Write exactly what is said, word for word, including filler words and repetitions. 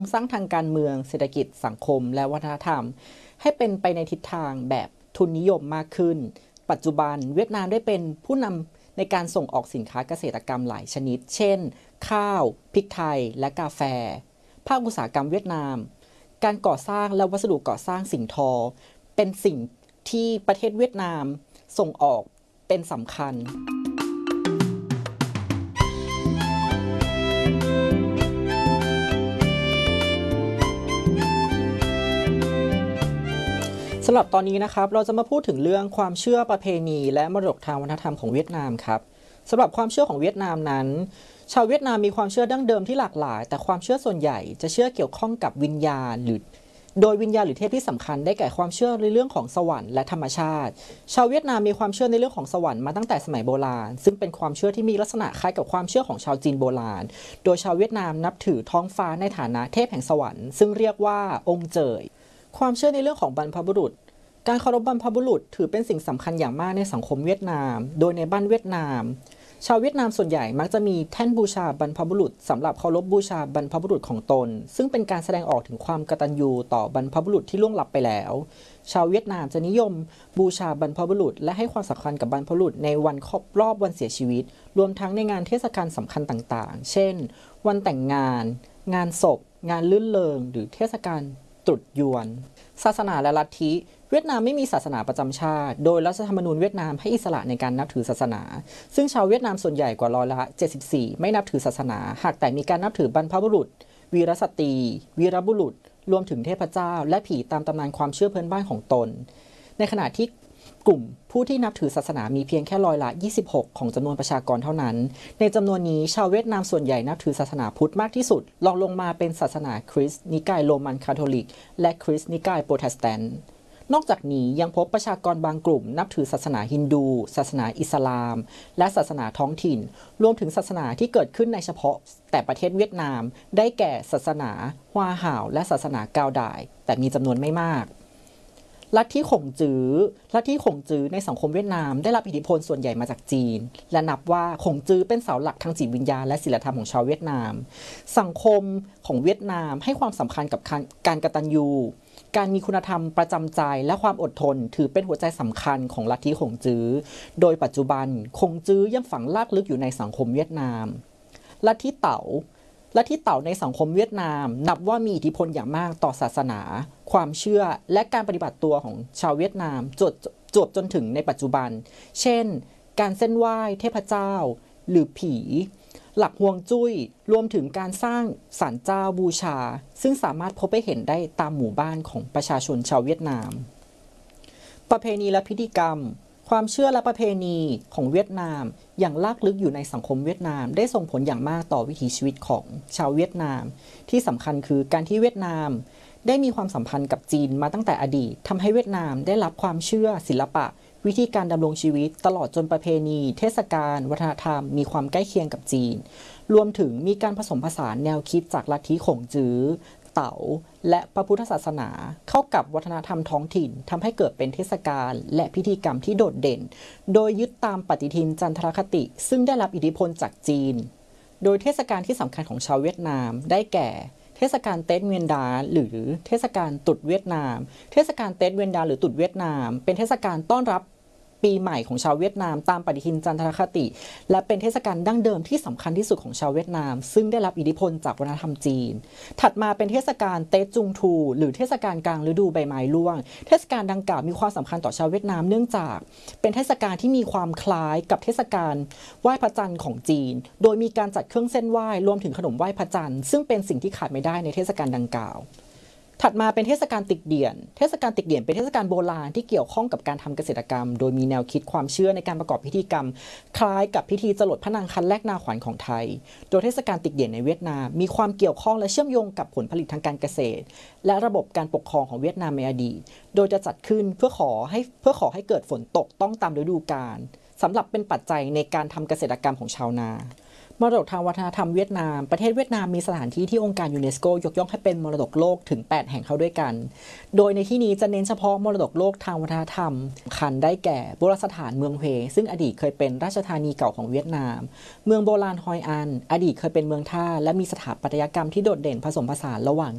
สร้างทางการเมืองเศรษฐกิจสังคมและวัฒนธรรมให้เป็นไปในทิศทางแบบทุนนิยมมากขึ้นปัจจุบันเวียดนามได้เป็นผู้นำในการส่งออกสินค้าเกษตรกรรมหลายชนิดเช่นข้าวพริกไทยและกาแฟภาคอุตสาหกรรมเวียดนามการก่อสร้างและวัสดุก่อสร้างสิ่งทอเป็นสิ่งที่ประเทศเวียดนามส่งออกเป็นสำคัญสำหรับตอนนี้นะครับเราจะมาพูดถึงเรื่องความเชื่อประเพณีและมรดกทางวัฒนธรรมของเวียดนามครับสำหรับความเชื่อของเวียดนามนั้นชาวเวียดนามมีความเชื่อดั้งเดิมที่หลากหลายแต่ความเชื่อส่วนใหญ่จะเชื่อเกี่ยวข้องกับวิญญาณหรือโดยวิญญาณหรือเทพที่สำคัญได้แก่ความเชื่อในเรื่องของสวรรค์และธรรมชาติชาวเวียดนามมีความเชื่อในเรื่องของสวรรค์มาตั้งแต่สมัยโบราณซึ่งเป็นความเชื่อที่มีลักษณะคล้ายกับความเชื่อของชาวจีนโบราณโดยชาวเวียดนามนับถือท้องฟ้าในฐานะเทพแห่งสวรรค์ซึ่งเรียกว่าองค์เจยความเชื่อในเรื่องของบรรพบุรุษการเคารพบรรพบุรุษถือเป็นสิ่งสำคัญอย่างมากในสังคมเวียดนามโดยในบ้านเวียดนามชาวเวียดนามส่วนใหญ่มักจะมีแท่นบูชาบรรพบุรุษสำหรับเคารพบูชาบรรพบุรุษของตนซึ่งเป็นการแสดงออกถึงความกตัญญูต่อบรรพบุรุษที่ล่วงลับไปแล้วชาวเวียดนามจะนิยมบูชาบรรพบุรุษและให้ความสำคัญกับบรรพบุรุษในวันครบรอบวันเสียชีวิตรวมทั้งในงานเทศกาลสำคัญต่างๆเช่นวันแต่งงานงานศพงานลื่นเริงหรือเทศกาลตรุษยวนศาสนาและลัทธิเวียดนามไม่มีศาสนาประจำชาติโดยรัฐธรรมนูญเวียดนามให้อิสระในการนับถือศาสนาซึ่งชาวเวียดนามส่วนใหญ่กว่าร้อยละเจ็ดสิบสี่ไม่นับถือศาสนาหากแต่มีการนับถือบรรพบุรุษวีรสตรีวีรบุรุษรวมถึงเทพเจ้าและผีตามตำนานความเชื่อพื้นบ้านของตนในขณะที่กลุ่มผู้ที่นับถือศาสนามีเพียงแค่ร้อยละยี่สิบหกของจำนวนประชากรเท่านั้นในจำนวนนี้ชาวเวียดนามส่วนใหญ่นับถือศาสนาพุทธมากที่สุดรองลงมาเป็นศาสนาคริสต์นิกายโรมันคาทอลิกและคริสต์นิกายโปรเตสแตนต์นอกจากนี้ยังพบประชากรบางกลุ่มนับถือศาสนาฮินดูศาสนาอิสลามและศาสนาท้องถิ่นรวมถึงศาสนาที่เกิดขึ้นในเฉพาะแต่ประเทศเวียดนามได้แก่ศาสนาฮวาห่าวและศาสนากาวดายแต่มีจำนวนไม่มากลัทธิข่งจื้อลัทธิข่งจื้อในสังคมเวียดนามได้รับอิทธิพลส่วนใหญ่มาจากจีนและนับว่าข่งจื้อเป็นเสาหลักทางจิตวิญญาณและศีลธรรมของชาวเวียดนามสังคมของเวียดนามให้ความสำคัญกับการกตัญญูการมีคุณธรรมประจำใจและความอดทนถือเป็นหัวใจสำคัญของลัทธิข่งจื้อโดยปัจจุบันข่งจื้อยังฝังรากลึกอยู่ในสังคมเวียดนามลัทธิเต๋าลัทธิเต๋าในสังคมเวียดนามนับว่ามีอิทธิพลอย่างมากต่อศาสนาความเชื่อและการปฏิบัติตัวของชาวเวียดนามจวบจวบจนถึงในปัจจุบันเช่นการเส้นไหว้เทพเจ้าหรือผีหลักฮวงจุ้ยรวมถึงการสร้างศาลเจ้าบูชาซึ่งสามารถพบไปเห็นได้ตามหมู่บ้านของประชาชนชาวเวียดนามประเพณีและพิธีกรรมความเชื่อและประเพณีของเวียดนามอย่างลากลึกอยู่ในสังคมเวียดนามได้ส่งผลอย่างมากต่อวิถีชีวิตของชาวเวียดนามที่สำคัญคือการที่เวียดนามได้มีความสัมพันธ์กับจีนมาตั้งแต่อดีตทำให้เวียดนามได้รับความเชื่อศิลปะวิธีการดำรงชีวิตตลอดจนประเพณีเทศกาลวัฒนธรรมมีความใกล้เคียงกับจีนรวมถึงมีการผสมผสานแนวคิดจากลัทธิข่งจื้อเต๋าและพระพุทธศาสนาเข้ากับวัฒนธรรมท้องถิ่นทำให้เกิดเป็นเทศกาลและพิธีกรรมที่โดดเด่นโดยยึดตามปฏิทินจันทรคติซึ่งได้รับอิทธิพลจากจีนโดยเทศกาลที่สำคัญของชาวเวียดนามได้แก่เทศกาลเต็ดเวียนดาหรือเทศกาลตรุษเวียดนามเทศกาลเต็ดเวียนดาหรือตรุษเวียดนามเป็นเทศกาลต้อนรับปีใหม่ของชาวเวียดนามตามปฏิทินจันทรคติและเป็นเทศกาลดั้งเดิมที่สำคัญที่สุดของชาวเวียดนามซึ่งได้รับอิทธิพลจากวัฒนธรรมจีนถัดมาเป็นเทศกาลเต็ดจุงทูหรือเทศกาลกลางฤดูใบไม้ร่วงเทศกาลดังกล่าวมีความสำคัญต่อชาวเวียดนามเนื่องจากเป็นเทศกาลที่มีความคล้ายกับเทศกาลไหว้พระจันทร์ของจีนโดยมีการจัดเครื่องเส้นไหว้รวมถึงขนมไหว้พระจันทร์ซึ่งเป็นสิ่งที่ขาดไม่ได้ในเทศกาลดังกล่าวถัดมาเป็นเทศกาลติกเดียนเทศกาลติกเดียนเป็นเทศกาลโบราณที่เกี่ยวข้องกับการทำเกษตรกรรมโดยมีแนวคิดความเชื่อในการประกอบพิธีกรรมคล้ายกับพิธีจรดพระนางคันแรกนาขวัญของไทยโดยเทศกาลติกเดียนในเวียดนามมีความเกี่ยวข้องและเชื่อมโยงกับผลผลิตทางการเกษตรและระบบการปกครองของเวียดนามในอดีตโดยจะจัดขึ้นเพื่อขอให้เพื่อขอให้เกิดฝนตกต้องตามฤดูกาลสำหรับเป็นปัจจัยในการทำเกษตรกรรมของชาวนามรดกทางวัฒนธรรมเวียดนามประเทศเวียดนามมีสถานที่ที่องค์การยูเนสโกยกย่องให้เป็นมรดกโลกถึงแปดแห่งเข้าด้วยกันโดยในที่นี้จะเน้นเฉพาะมรดกโลกทางวัฒนธรรมสำคัญได้แก่โบราณสถานเมืองเฮซึ่งอดีตเคยเป็นราชธานีเก่าของเวียดนามเมืองโบราณฮอยอันอดีตเคยเป็นเมืองท่าและมีสถาปัตยกรรมที่โดดเด่นผสมผสานระหว่าง